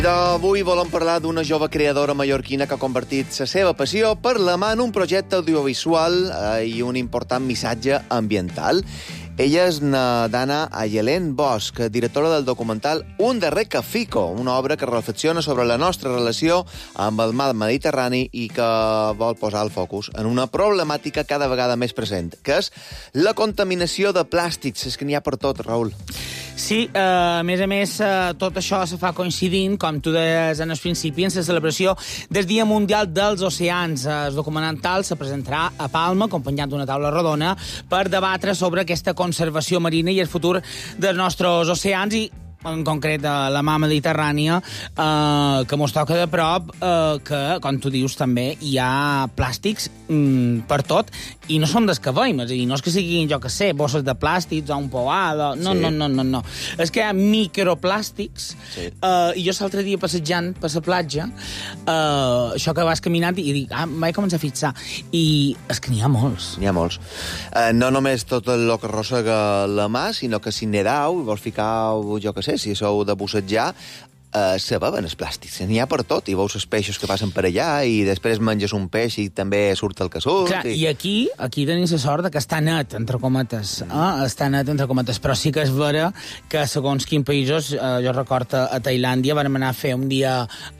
Avui volem parlar d'una jove creadora mallorquina que ha convertit la seva passió per la mà en un projecte audiovisual i un important missatge ambiental. Ella és Dana Ayelén Bosch, directora del documental Un darrer cafico, una obra que reflexiona sobre la nostra relació amb el mar Mediterrani i que vol posar el focus en una problemàtica cada vegada més present, que és la contaminació de plàstics. És que n'hi ha per tot, Raül. Sí, a més, tot això se fa coincidint, com tu deies en el principi, en la celebració del Dia Mundial dels Oceans. El documental se presentarà a Palma, acompanyat d'una taula rodona, per debatre sobre aquesta conservació marina i el futur dels nostres oceans i, en concret, la mar Mediterrània, que mos toca de prop, que, com tu dius també, hi ha plàstics per tot, i no són des que veiem, és a dir, no és que siguin, jo que sé, bosses de plàstics o un poal, no, sí. No. És que hi ha microplàstics, sí. I jo l'altre dia passejant per la platja, això que vas caminant i dic, vaig començar a fixar, i és que n'hi ha molts. N'hi ha molts. No només tot el que arrossega la mà, sinó que si nedau i vols ficar, jo que sé, si sou de bussejar, se beven els plàstics. N'hi ha per tot. I veus els peixos que passen per allà i després menges un peix i també surt el que surt. Clar, i aquí tenim la sort que està net, entre cometes. Està net, entre cometes. Però sí que és vera que, segons quins països, jo recordo a Tailàndia, vam anar a fer un dia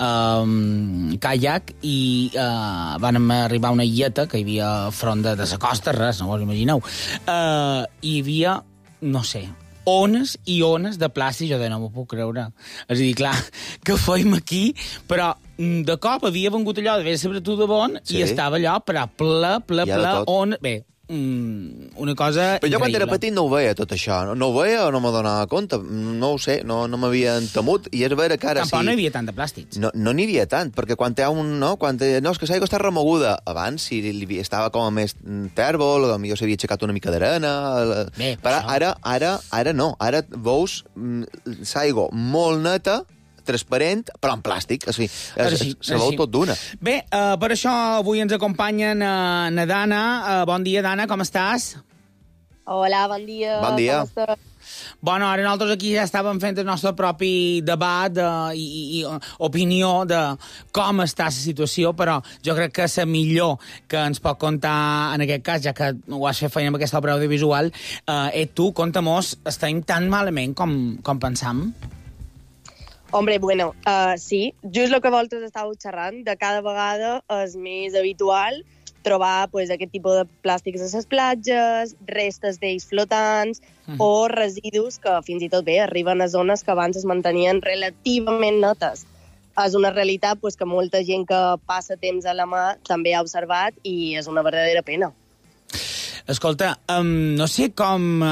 kayak i vam arribar a una illeta que hi havia front de la costa, res, no us imagineu. Hi havia, no sé, ones i ones de plàstic, jo no m'ho puc creure. És a dir, clar, que fèiem aquí, però de cop havia vengut allò de sobretot de bon, sí. I estava allò, però ple, on... Bé, una cosa però jo increïble. Quan era petit no ho veia tot això, no ho veia o no me donava compte, no ho sé, no m'havia entemut, i és vera que ara tampoc no hi havia tant de plàstics. No n'hi havia tant, perquè quan hi ha un... No, és que l'aigua està remoguda. Abans, si estava com a més tèrbol, potser s'havia aixecat una mica d'arena... Bé, però ara no, ara veus l'aigua molt neta, transparent, però en plàstic. O sigui, se veu tot d'una. Bé, per això avui ens acompanyen na Dana. Bon dia, Dana, com estàs? Hola, bon dia. Bon dia. Com estàs? Bueno, ara nosaltres aquí ja estàvem fent el nostre propi debat i opinió de com està la situació, però jo crec que la millor que ens pot contar en aquest cas, ja que ho has fet feina amb aquesta obra audiovisual, tu, conta-mos, estem tan malament com pensam? Hombre, bueno, sí, just el que vosaltres estàveu xerrant, de cada vegada és més habitual trobar aquest tipus de plàstics a les platges, restes d'ells flotants o residus que fins i tot arriben a zones que abans es mantenien relativament netes. És una realitat que molta gent que passa temps a la mar també ha observat i és una verdadera pena. Escolta, no sé com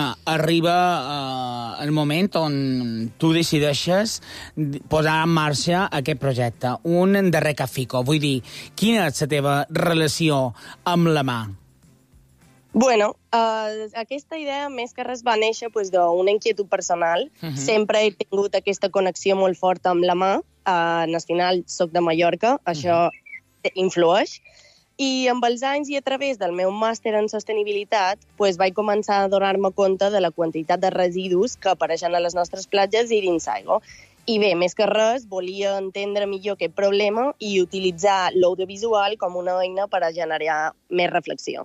arriba el moment on tu decideixes posar en marxa aquest projecte, un darrer cafico. Vull dir, quina és la teva relació amb la mà? Bueno, aquesta idea més que res va néixer d'una inquietud personal. Sempre he tingut aquesta connexió molt forta amb la mà. Al final soc de Mallorca, això influeix. I amb els anys i a través del meu màster en sostenibilitat vaig començar a donar-me compte de la quantitat de residus que apareixen a les nostres platges i dins l'aigua. I bé, més que res, volia entendre millor aquest problema i utilitzar l'audiovisual com una eina per a generar més reflexió.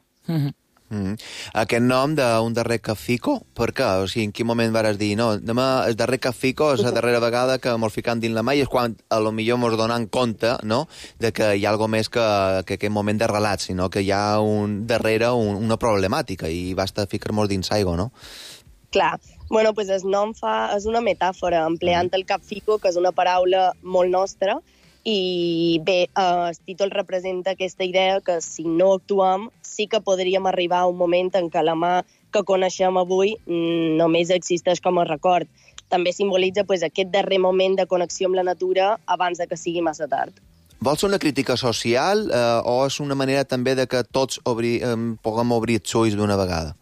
Aquest nom d'Un darrer cafico, per què? O sigui, en quin moment vares dir, no, demà el darrer cafico és la darrera vegada que mos ficam dins la mà i és quan a lo millor mos donem compte, no?, de que hi ha alguna més que aquest moment de relat, sinó que hi ha darrere una problemàtica i basta ficar-nos dins l'aigua, no? Clar. Bueno, el nom és una metàfora, empleant el cafico, que és una paraula molt nostra, i bé, el títol representa aquesta idea que si no actuem sí que podríem arribar a un moment en què la mà que coneixem avui només existeix com a record. També simbolitza aquest darrer moment de connexió amb la natura abans de que sigui massa tard. Vols una crítica social o és una manera també de que tots puguem obrir els ulls d'una vegada?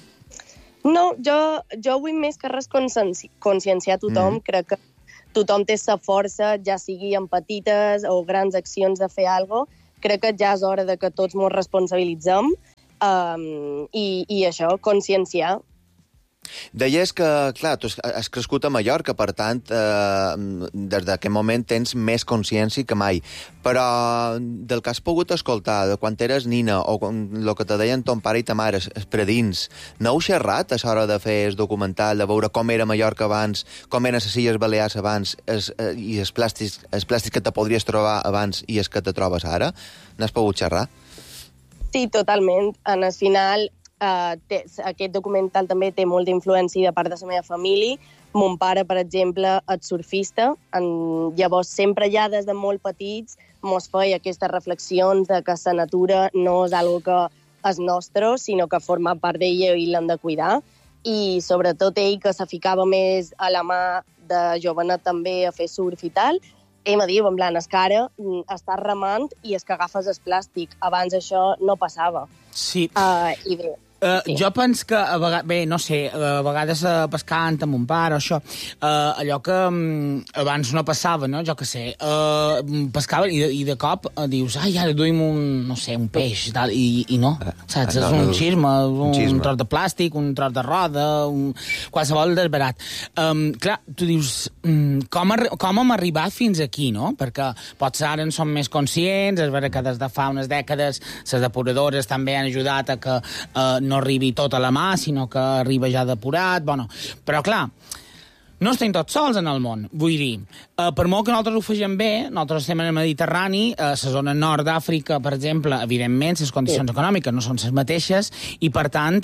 No, jo vull més que res conscienciar tothom. Crec que tothom té la força, ja sigui en petites o grans accions de fer alguna cosa. Crec que ja és hora de que tots ens responsabilitzem i això, conscienciar. Deies que, clar, tu has crescut a Mallorca, per tant, des d'aquest moment tens més consciència que mai. Però del que has pogut escoltar, de quan eres nina, o el que te deien ton pare i ta mare, predins, no heu xerrat a l'hora de fer el documental, de veure com era Mallorca abans, com eren les Illes Balears abans, i els plàstics que te podries trobar abans i els que te trobes ara? N'has pogut xerrar? Sí, totalment. En el final, aquest documental també té molta influència de part de la meva família. Mon pare, per exemple, és surfista. Llavors, sempre ja des de molt petits mos feia aquestes reflexions de que la natura no és algo que és nostre, sinó que forma part d'ella i l'hem de cuidar. I sobretot ell, que se ficava més a la mà de jovenet també a fer surf i tal, ell me diu, en plan, és que ara estàs remant i és que agafes el plàstic. Abans això no passava. Sí. I bé, sí. Jo penso que, bé, no sé, a vegades pescant amb mon pare o això, allò que abans no passava, no? Jo què sé, pescaven i de cop dius, ai, ara duim un peix i tal, i no, saps? És un xisme, un tros de plàstic, un tros de roda, qualsevol desbarat. Clar, tu dius, com hem arribat fins aquí, no? Perquè potser ara en som més conscients, és vera que des de fa unes dècades les depuradores també han ajudat a que no arribi tot a la mà, sinó que arriba ja depurat, bueno. Però, clar, no estem tots sols en el món, vull dir. Per molt que nosaltres ho fegem bé, nosaltres estem en el Mediterrani, a la zona nord d'Àfrica, per exemple, evidentment, les condicions econòmiques no són les mateixes, i, per tant,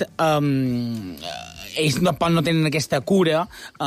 ells no tenen aquesta cura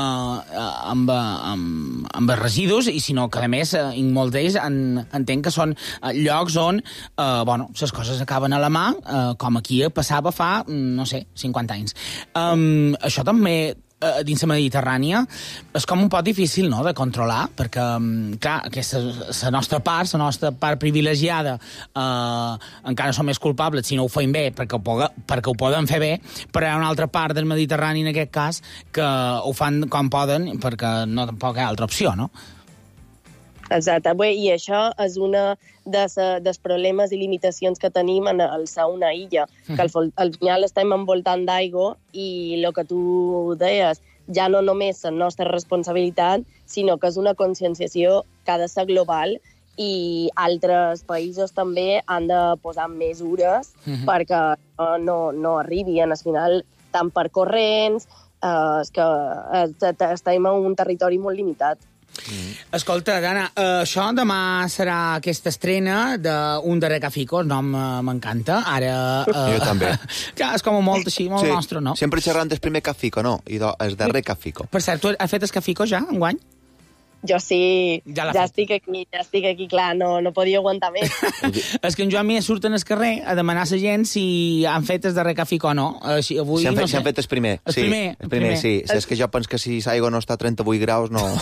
amb els residus, i sinó que, a més, molts d'ells entenc que són llocs on les coses acaben a la mà, com aquí passava fa, no sé, 50 anys. Això també dins la Mediterrània és com un poc difícil, no?, de controlar, perquè, clar, aquesta, la nostra part privilegiada, encara som més culpables si no ho fem bé, perquè ho poden fer bé, però hi ha una altra part del Mediterrani, en aquest cas, que ho fan com poden, perquè no tampoc hi ha altra opció, no? Exacte. Bé, i això és una dels problemes i limitacions que tenim en el ser una illa, que al final estem envoltant d'aigua i el que tu deies, ja no només és la nostra responsabilitat, sinó que és una conscienciació que ha de ser global i altres països també han de posar mesures perquè no arribi. Al final, tant per corrents, és que estem en un territori molt limitat. Escolta, Dana, això demà serà aquesta estrena d'un darrer Cafico, el nom m'encanta. Ara... Jo també. Clar, és com molt així, molt nostre, no? Sempre xerrant del primer Cafico, no? I el darrer Cafico. Per cert, tu has fet el Cafico ja, enguany? Jo sí, ja estic aquí, clar, no podia aguantar més. És que en Joan Mies surt en el carrer a demanar a la gent si han fet el darrer Cafico o no. Avui, si han fet el primer. El primer, sí. És que jo penso que si l'aigua no està a 38 graus, no.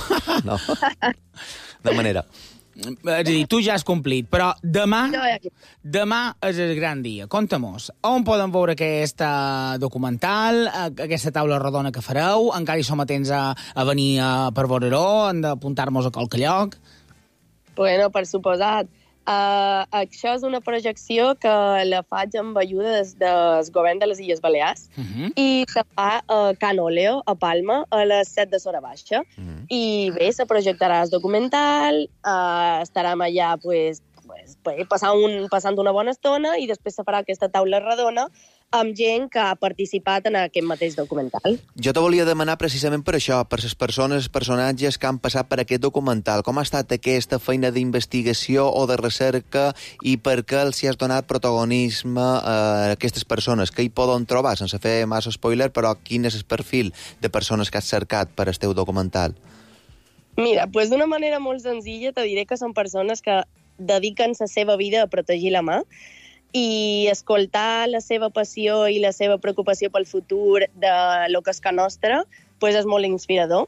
De manera. És a dir, tu ja has complit, però demà és el gran dia. Conta-mos, on podem veure aquest documental, aquesta taula rodona que fareu? Encara hi som atents a venir per veure-ho? Hem d'apuntar-nos a qualque lloc? Bueno, per suposat. Això és una projecció que la faig amb ajuda del govern de les Illes Balears i se fa a Can Oleo, a Palma, a les 7 de Sora Baixa. I bé, se projectarà el documental, estarem allà passant una bona estona i després se farà aquesta taula redona amb gent que ha participat en aquest mateix documental. Jo te volia demanar precisament per això, per les persones, els personatges que han passat per aquest documental. Com ha estat aquesta feina d'investigació o de recerca i per què els hi has donat protagonisme a aquestes persones? Que hi poden trobar, sense fer massa spoiler, però quin és el perfil de persones que has cercat per al teu documental? Mira, d'una manera molt senzilla te diré que són persones que dediquen la seva vida a protegir la mà i escoltar la seva passió i la seva preocupació pel futur de lo que és que nostra és molt inspirador.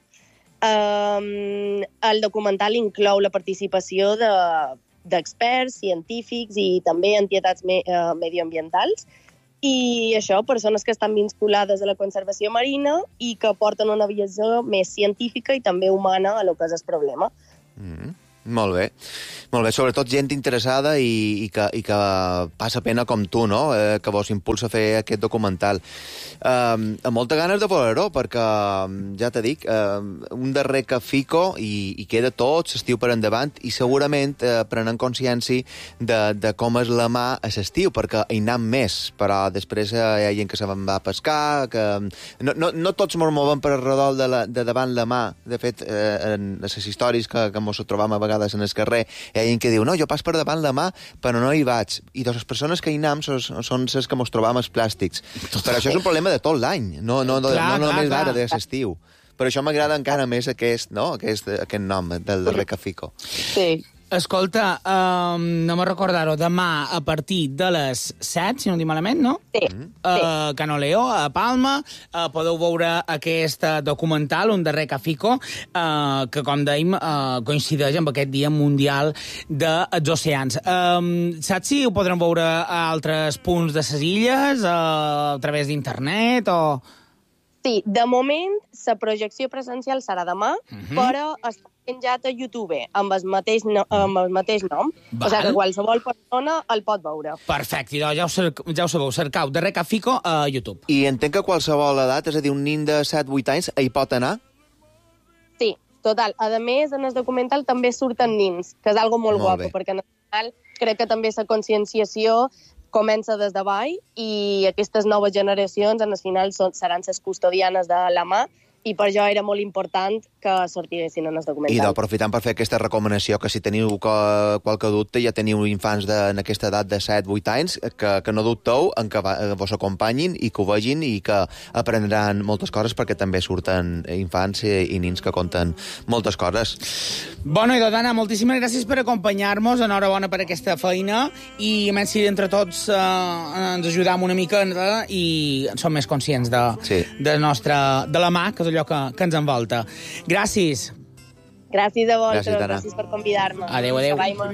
El documental inclou la participació d'experts, científics i també entitats medioambientals i això, persones que estan vinculades a la conservació marina i que porten una visió més científica i també humana a lo que és el problema. Molt bé. Molt bé, sobretot gent interessada i que passa pena com tu, no?, que vos impulsa a fer aquest documental. Amb molta ganes de veure-ho, perquè, ja t'he dit, un darrer que fico i queda tot, s'estiu per endavant, i segurament prenent consciència de com és la mà a l'estiu, perquè hi anem més, però després hi ha gent que se va a pescar, que no tots ens movem per redol de davant la mà. De fet, en les històries que ens trobam a vegades en el carrer, hi ha gent que diu, no, jo pas per davant la mà, però no hi vaig. I de les persones que hi anem són les que ens trobam els plàstics. Per això és un problema de tot l'any, no només d'ara, de l'estiu. Per això m'agrada encara més aquest nom, del darrer que fico. Sí. Escolta, no me'n recordar-ho, demà a partir de les 7, si no dic malament, no? Sí. Canoleo, a Palma, podeu veure aquest documental, Un darrer Cafico, que, com dèiem, coincideix amb aquest Dia Mundial dels Oceans. Saps si ho podrem veure a altres punts de les illes, a través d'internet, o...? Sí, de moment, la projecció presencial serà demà, però està penjat a YouTube, amb el mateix nom. O sigui que qualsevol persona el pot veure. Perfecte, ja ho sabeu, cercau Darrer Cafico a YouTube. I entenc que qualsevol edat, és a dir, un nin de 7-8 anys, hi pot anar? Sí, total. A més, en el documental també surten nins, que és algo molt guapo, perquè en el final crec que també la conscienciació comença des de baix i aquestes noves generacions, en el final, seran les custodianes de la mà, i per això era molt important que sortissin en el documental. I aprofitant per fer aquesta recomanació, que si teniu qualque dubte, ja teniu infants en aquesta edat de 7-8 anys, que no dubteu en que vos acompanyin i que ho vegin i que aprendran moltes coses, perquè també surten infants i nins que conten moltes coses. Bueno, idò, Dana, moltíssimes gràcies per acompanyar-nos, enhorabona per aquesta feina, i menys si entre tots ens ajudam una mica i som més conscients de la mà, que és allò que ens envolta. Gràcies. Gràcies a vosaltres, gràcies per convidar-me. Adéu, adéu.